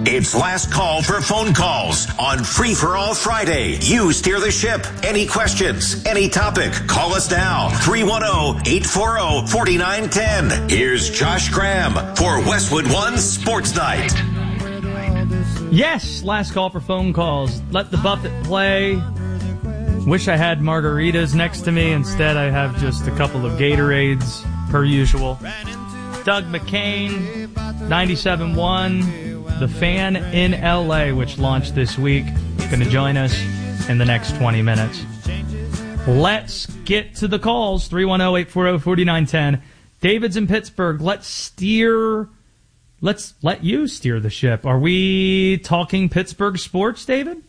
It's last call for phone calls on Free for All Friday. You steer the ship. Any questions, any topic, call us now. 310-840-4910. Here's Josh Graham for Westwood One Sports Night. Yes, last call for phone calls. Let the Buffett play. Wish I had margaritas next to me. Instead, I have just a couple of Gatorades, per usual. Doug McCain, 97.1, The Fan in L.A., which launched this week. Going to join us in the next 20 minutes. Let's get to the calls. 310-840-4910. David's in Pittsburgh. Let's let you steer the ship. Are we talking Pittsburgh sports, David?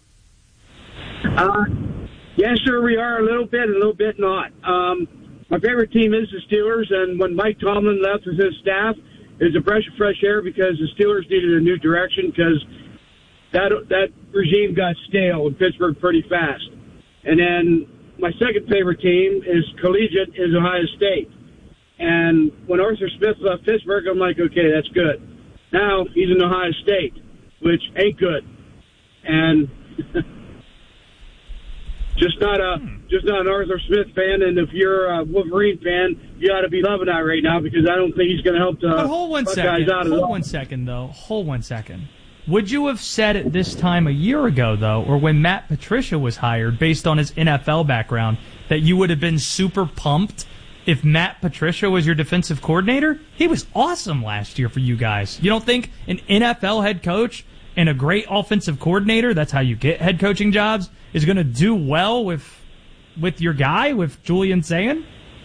Yeah, sure we are. A little bit not. My favorite team is the Steelers, and when Mike Tomlin left with his staff, it was a breath of fresh air because the Steelers needed a new direction because that regime got stale in Pittsburgh pretty fast. And then my second favorite team is collegiate, is Ohio State. And when Arthur Smith left Pittsburgh, I'm like, okay, that's good. Now he's in Ohio State, which ain't good. And just not an Arthur Smith fan. And if you're a Wolverine fan, you ought to be loving that right now because I don't think he's going to help the Buckeyes out at all. Hold one second. Would you have said it this time a year ago, though, or when Matt Patricia was hired, based on his NFL background, that you would have been super pumped if Matt Patricia was your defensive coordinator? He was awesome last year for you guys. You don't think an NFL head coach and a great offensive coordinator, that's how you get head coaching jobs, is going to do well with your guy, with Julian Sayin?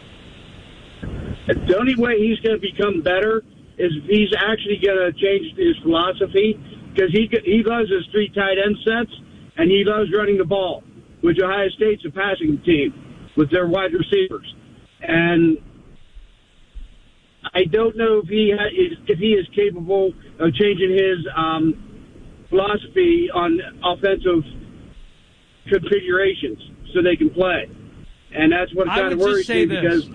The only way he's going to become better is if he's actually going to change his philosophy because he loves his 3 tight end sets and he loves running the ball, which Ohio State's a passing team with their wide receivers. And I don't know if he is capable of changing his philosophy on offensive configurations so they can play. And that's what kind of worries me because...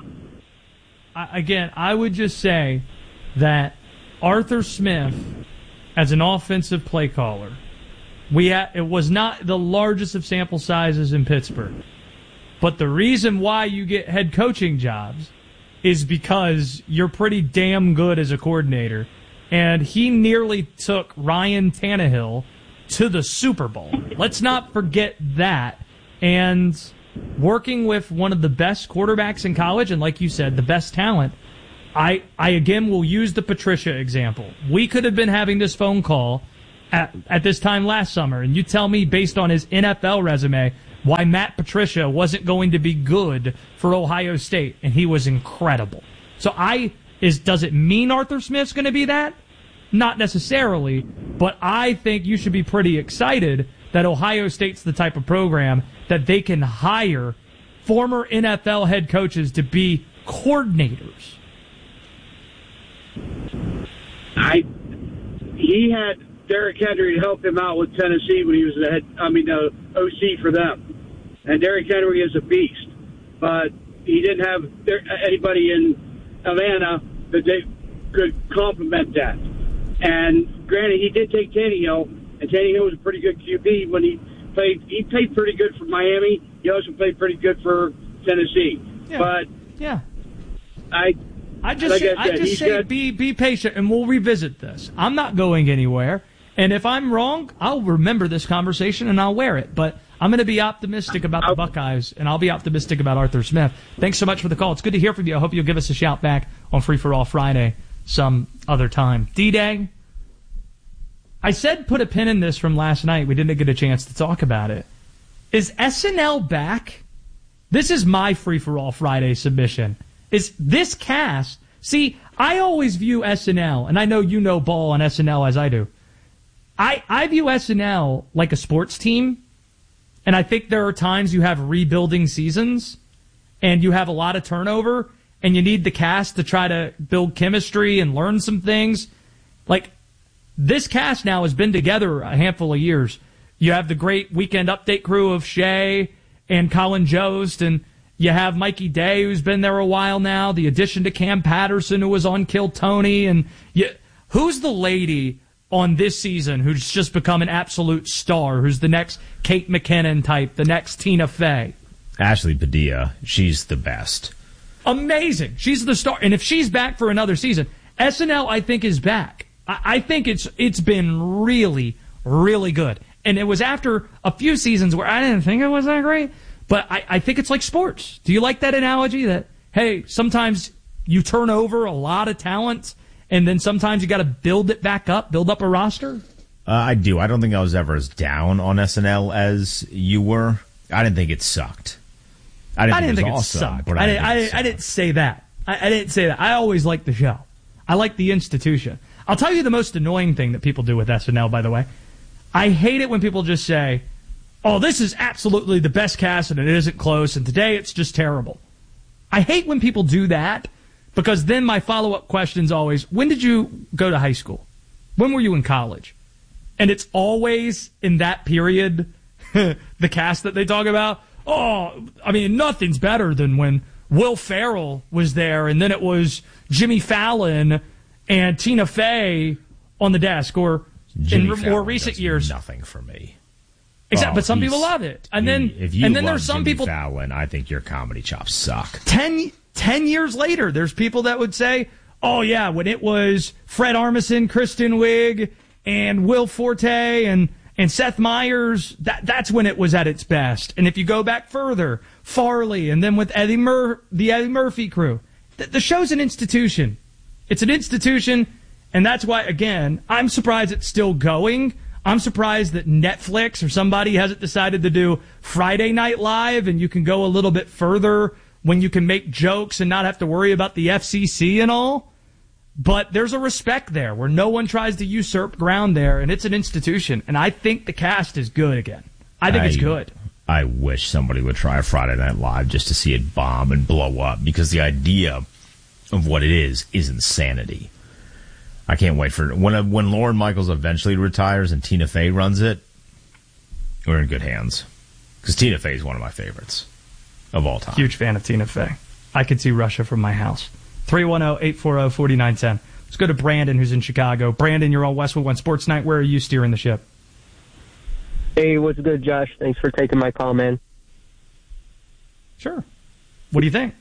I would just say that Arthur Smith, as an offensive play caller, it was not the largest of sample sizes in Pittsburgh. But the reason why you get head coaching jobs is because you're pretty damn good as a coordinator. And he nearly took Ryan Tannehill to the Super Bowl. Let's not forget that. And working with one of the best quarterbacks in college, and like you said, the best talent, I again will use the Patricia example. We could have been having this phone call at this time last summer, and you tell me based on his NFL resume why Matt Patricia wasn't going to be good for Ohio State, and he was incredible. So does it mean Arthur Smith's going to be that? Not necessarily, but I think you should be pretty excited that Ohio State's the type of program that they can hire former NFL head coaches to be coordinators. He had Derrick Henry to help him out with Tennessee when he was the OC for them. And Derrick Henry is a beast. But he didn't have anybody in Atlanta that they could complement that. And granted, he did take Tannehill, and Tannehill was a pretty good QB when he played. He played pretty good for Miami. He also played pretty good for Tennessee. Yeah. But yeah, I just say be patient, and we'll revisit this. I'm not going anywhere, and if I'm wrong, I'll remember this conversation and I'll wear it. But I'm going to be optimistic about the Buckeyes, and I'll be optimistic about Arthur Smith. Thanks so much for the call. It's good to hear from you. I hope you'll give us a shout back on Free for All Friday some other time. D-Day, I said put a pin in this from last night. We didn't get a chance to talk about it. Is SNL back? This is my Free for All Friday submission. Is this cast... See, I always view SNL, and I know you know ball on SNL as I do. I view SNL like a sports team, and I think there are times you have rebuilding seasons, and you have a lot of turnover, and you need the cast to try to build chemistry and learn some things. Like, this cast now has been together a handful of years. You have the great Weekend Update crew of Shay and Colin Jost, and you have Mikey Day, who's been there a while now, the addition to Cam Patterson, who was on Kill Tony, and who's the lady on this season who's just become an absolute star, who's the next Kate McKinnon type, the next Tina Fey? Ashley Padilla. She's the best. Amazing. She's the star. And if she's back for another season, SNL, I think, is back. I think it's been really, really good. And it was after a few seasons where I didn't think it was that great. But I think it's like sports. Do you like that analogy that, hey, sometimes you turn over a lot of talent and then sometimes you got to build it back up, build up a roster? I do. I don't think I was ever as down on SNL as you were. I didn't think it sucked. I didn't think it awesome, sucked. But I didn't say that. I didn't say that. I always liked the show. I like the institution. I'll tell you the most annoying thing that people do with SNL, by the way. I hate it when people just say, oh, this is absolutely the best cast and it isn't close, and today it's just terrible. I hate when people do that because then my follow-up question is always, when did you go to high school? When were you in college? And it's always in that period, the cast that they talk about. Oh, I mean, nothing's better than when Will Ferrell was there and then it was Jimmy Fallon and Tina Fey on the desk, or Jimmy in more recent years. Nothing for me. Exactly, but some people love it. And then there's some Jimmy people. Fallon, I think your comedy chops suck. 10 years later, there's people that would say, oh, yeah, when it was Fred Armisen, Kristen Wiig, and Will Forte, and Seth Meyers, that's when it was at its best. And if you go back further, Farley, and then with the Eddie Murphy crew, the show's an institution. It's an institution, and that's why, again, I'm surprised it's still going. I'm surprised that Netflix or somebody hasn't decided to do Friday Night Live, and you can go a little bit further when you can make jokes and not have to worry about the FCC and all. But there's a respect there where no one tries to usurp ground there, and it's an institution. And I think the cast is good again. I think it's good. I wish somebody would try Friday Night Live just to see it bomb and blow up, because the idea of what it is insanity. I can't wait for it. When Lorne Michaels eventually retires and Tina Fey runs it, we're in good hands. Because Tina Fey is one of my favorites of all time. Huge fan of Tina Fey. I could see Russia from my house. 310-840-4910. Let's go to Brandon, who's in Chicago. Brandon, you're on Westwood One Sports Night. Where are you steering the ship? Hey, what's good, Josh? Thanks for taking my call, man. Sure. What do you think?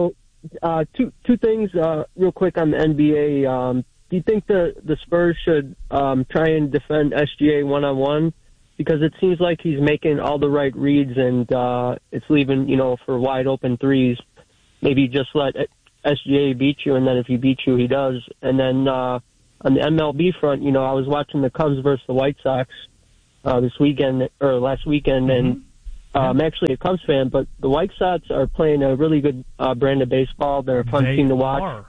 Two things real quick on the NBA. Do you think the Spurs should try and defend SGA one-on-one? Because it seems like he's making all the right reads and it's leaving, for wide open threes. Maybe just let SGA beat you, and then if he beats you, he does. And then on the MLB front, I was watching the Cubs versus the White Sox last weekend, and I'm actually a Cubs fan, but the White Sox are playing a really good brand of baseball. They're a fun team to watch.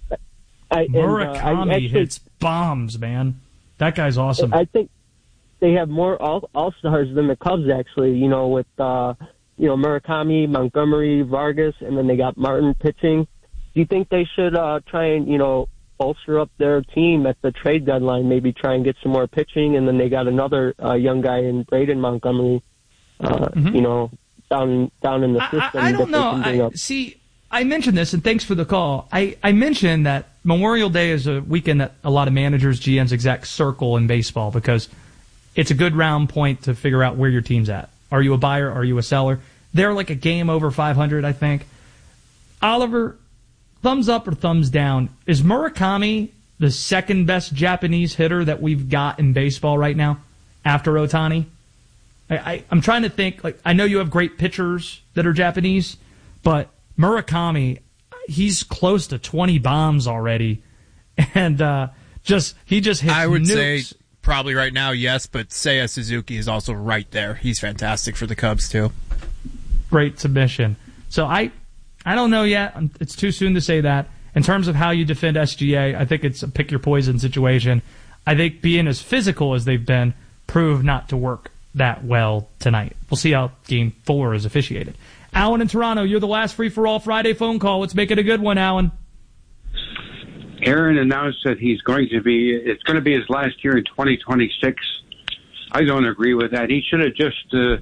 Murakami hits bombs, man. That guy's awesome. I think they have more all-stars than the Cubs, actually, with Murakami, Montgomery, Vargas, and then they got Martin pitching. Do you think they should try and, bolster up their team at the trade deadline, maybe try and get some more pitching, and then they got another young guy in Braden Montgomery, down in the system? I don't know. I mentioned this, and thanks for the call. I mentioned that Memorial Day is a weekend that a lot of managers, GMs, execs circle in baseball because it's a good round point to figure out where your team's at. Are you a buyer? Are you a seller? They're like a game over 500, I think. Oliver, thumbs up or thumbs down? Is Murakami the second best Japanese hitter that we've got in baseball right now after Ohtani? I'm trying to think. I know you have great pitchers that are Japanese, but Murakami, he's close to 20 bombs already, and he just hits I would nukes. say probably right now, yes, but Seiya Suzuki is also right there. He's fantastic for the Cubs, too. Great submission. So I don't know yet. It's too soon to say that. In terms of how you defend SGA, I think it's a pick-your-poison situation. I think being as physical as they've been proved not to work that well tonight. We'll see how Game 4 is officiated. Alan in Toronto, you're the last free-for-all Friday phone call. Let's make it a good one, Alan. Aaron announced that it's going to be his last year in 2026. I don't agree with that. He should have just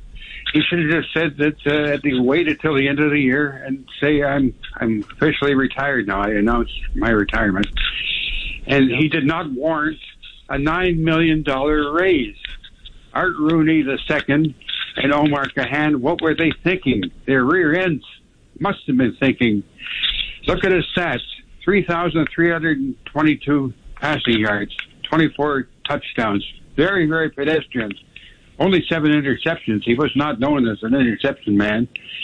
said that he waited till the end of the year and say I'm officially retired now. I announced my retirement, and he did not warrant a $9 million raise. Art Rooney II and Omar Kahan, what were they thinking? Their rear ends must have been thinking. Look at his stats. 3,322 passing yards, 24 touchdowns. Very, very pedestrian. Only 7 interceptions. He was not known as an interception man.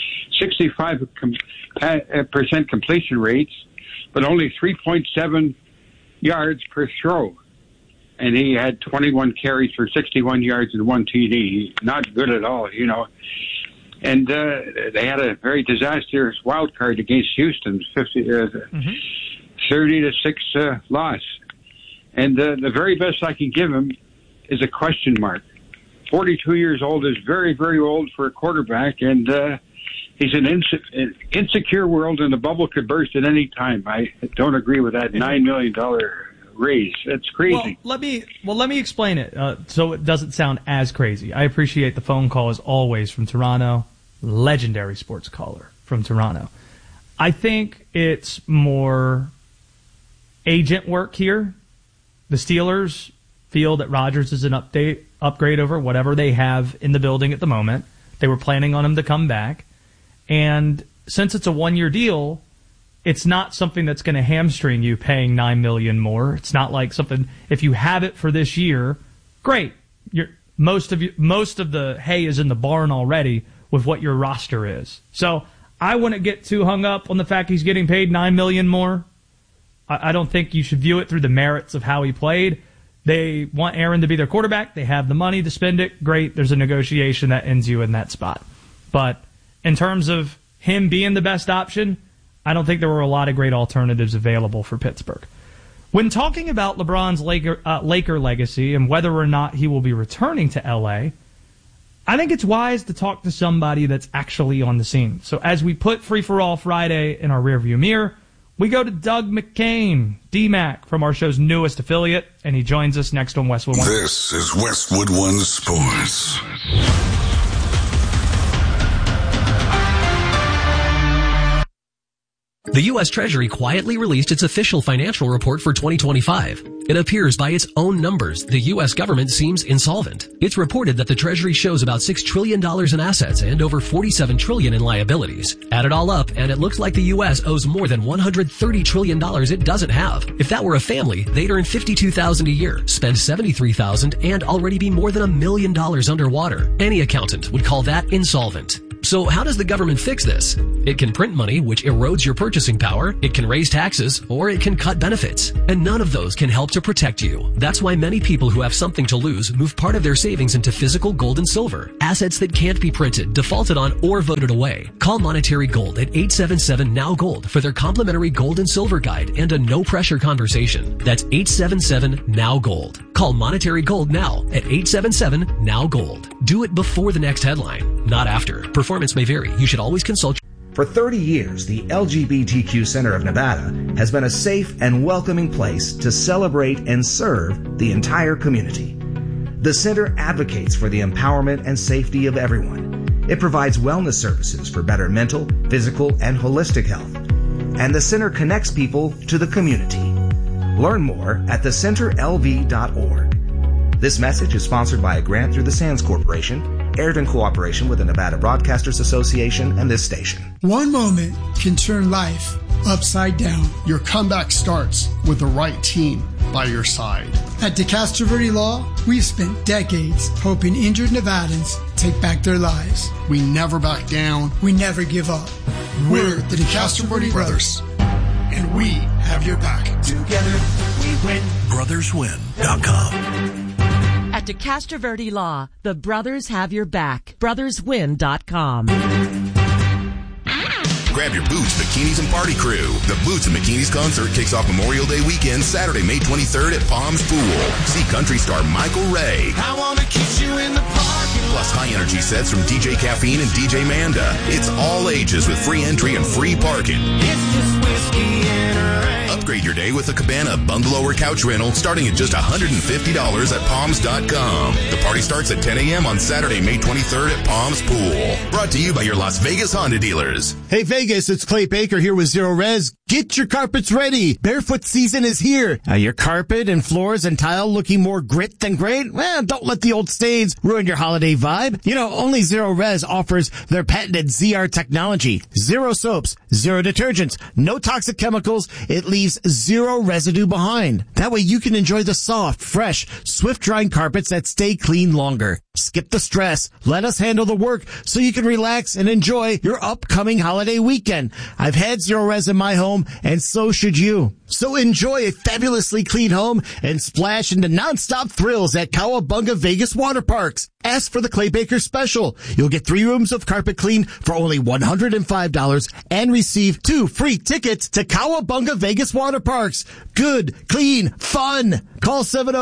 65% completion rates, but only 3.7 yards per throw. And he had 21 carries for 61 yards and 1 TD. Not good at all, you know. And they had a very disastrous wild card against Houston, 30-6 loss. And the very best I can give him is a question mark. 42 years old is very, very old for a quarterback, and he's an insecure world, and the bubble could burst at any time. I don't agree with that $9 million raise. It's crazy. Well, let me explain it so it doesn't sound as crazy. I appreciate the phone call as always from Toronto, legendary sports caller from Toronto. I think it's more agent work here. The Steelers feel that Rodgers is an upgrade over whatever they have in the building at the moment. They were planning on him to come back. And since it's a one-year deal, it's not something that's going to hamstring you paying $9 million more. It's not like something, if you have it for this year, great. Most of the hay is in the barn already with what your roster is. So I wouldn't get too hung up on the fact he's getting paid $9 million more. I don't think you should view it through the merits of how he played. They want Aaron to be their quarterback. They have the money to spend it. Great. There's a negotiation that ends you in that spot. But in terms of him being the best option, I don't think there were a lot of great alternatives available for Pittsburgh. When talking about LeBron's Laker legacy and whether or not he will be returning to L.A., I think it's wise to talk to somebody that's actually on the scene. So as we put Free For All Friday in our rearview mirror, we go to Doug McCain, D-Mac, from our show's newest affiliate, and he joins us next on Westwood One. This is Westwood One Sports. The U.S. Treasury quietly released its official financial report for 2025. It appears by its own numbers, the U.S. government seems insolvent. It's reported that the Treasury shows about $6 trillion in assets and over $47 trillion in liabilities. Add it all up, and it looks like the U.S. owes more than $130 trillion it doesn't have. If that were a family, they'd earn $52,000 a year, spend $73,000, and already be more than $1 million underwater. Any accountant would call that insolvent. So how does the government fix this? It can print money, which erodes your purchasing power. It can raise taxes, or it can cut benefits. And none of those can help to protect you. That's why many people who have something to lose move part of their savings into physical gold and silver, assets that can't be printed, defaulted on, or voted away. Call Monetary Gold at 877-NOW-GOLD for their complimentary gold and silver guide and a no-pressure conversation. That's 877-NOW-GOLD. Call Monetary Gold now at 877-NOW-GOLD. Do it before the next headline, not after. Performance may vary. You should always consult. For 30 years, the LGBTQ Center of Nevada has been a safe and welcoming place to celebrate and serve the entire community. The center advocates for the empowerment and safety of everyone. It provides wellness services for better mental, physical, and holistic health. And the center connects people to the community. Learn more at thecenterlv.org. This message is sponsored by a grant through the Sands Corporation, aired in cooperation with the Nevada Broadcasters Association and this station. One moment can turn life upside down. Your comeback starts with the right team by your side. At DeCastro Verde Law, we've spent decades helping injured Nevadans take back their lives. We never back down. We never give up. We're the DeCastro Verde Brothers, and we have your back. Together, we win. BrothersWin.com. At DeCastro Verde Law, the brothers have your back. BrothersWin.com. Grab your Boots, Bikinis, and Party Crew. The Boots and Bikinis concert kicks off Memorial Day weekend, Saturday, May 23rd at Palms Pool. See country star Michael Ray. I want to kiss you in the parking lot. Plus high-energy sets from DJ Caffeine and DJ Manda. It's all ages with free entry and free parking. It's just whiskey and a rain. Upgrade your day with a cabana, bungalow, or couch rental starting at just $150 at Palms.com. The party starts at 10 a.m. on Saturday, May 23rd at Palms Pool. Brought to you by your Las Vegas Honda dealers. Hey, Vegas, it's Clay Baker here with Zero Res. Get your carpets ready. Barefoot season is here. Are your carpet and floors and tile looking more grit than great? Well, don't let the old stains ruin your holiday vibe. You know, only Zero Res offers their patented ZR technology. Zero soaps, zero detergents, no toxic chemicals. It leaves zero residue behind. That way you can enjoy the soft, fresh, swift-drying carpets that stay clean longer. Skip the stress. Let us handle the work so you can relax and enjoy your upcoming holiday weekend. I've had Zero Res in my home, and so should you. So enjoy a fabulously clean home and splash into nonstop thrills at Cowabunga Vegas Water Parks. Ask for the Clay Baker Special. You'll get 3 rooms of carpet clean for only $105 and receive 2 free tickets to Cowabunga Vegas Water Parks. Good, clean, fun. Call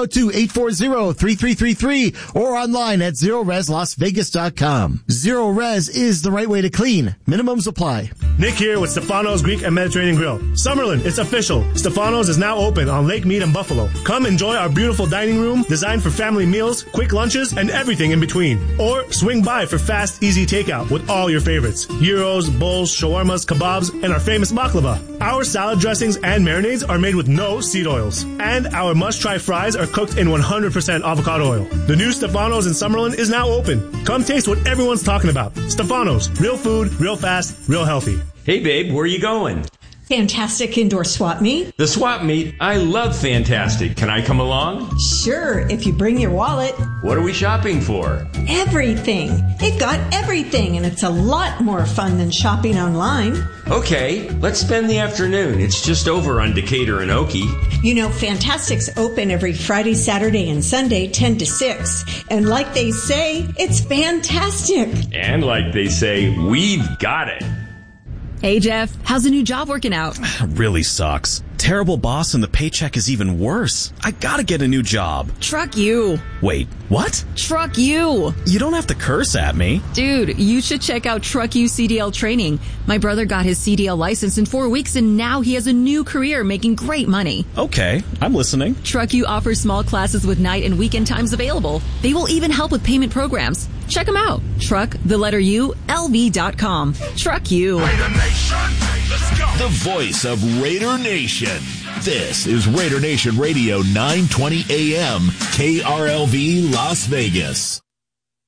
702-840-3333 or online at ZeroResLasVegas.com. Zero Res is the right way to clean. Minimums apply. Nick here with Stefano's Greek and Mediterranean Grill. Summerlin, it's official. Stefano's is now open on Lake Mead and Buffalo. Come enjoy our beautiful dining room designed for family meals, quick lunches, and everything in between. Or swing by for fast, easy takeout with all your favorites. Gyros, bowls, shawarmas, kebabs, and our famous baklava. Our salad dressings and marinades are made with no seed oils. And our must-try fries are cooked in 100% avocado oil. The new Stefano's in Summerlin is now open. Come taste what everyone's talking about. Stefano's. Real food, real fast, real healthy. Hey babe, where are you going? Fantastic Indoor Swap Meet. The Swap Meet? I love Fantastic. Can I come along? Sure, if you bring your wallet. What are we shopping for? Everything. They've got everything, and it's a lot more fun than shopping online. Okay, let's spend the afternoon. It's just over on Decatur and Okie. You know, Fantastic's open every Friday, Saturday, and Sunday, 10 to 6. And like they say, it's fantastic. And like they say, we've got it. Hey, Jeff, how's the new job working out? Really sucks. Terrible boss and the paycheck is even worse. I gotta get a new job. Truck you. Wait, what? Truck you. You don't have to curse at me. Dude, you should check out Truck You CDL training. My brother got his CDL license in 4 weeks and now he has a new career making great money. Okay, I'm listening. Truck You offers small classes with night and weekend times available. They will even help with payment programs. Check them out. Truck, the letter U, LV.com. Truck You. Raider Nation, let's go. The voice of Raider Nation. This is Raider Nation Radio 920 AM, KRLV Las Vegas.